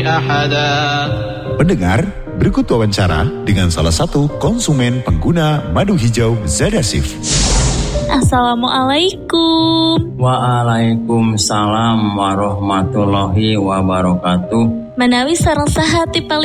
أحدا. Pendengar, berikut wawancara dengan salah satu konsumen pengguna madu hijau Zadasif. Assalamualaikum. Waalaikumsalam warahmatullahi wabarakatuh. Menawi sareng saha ti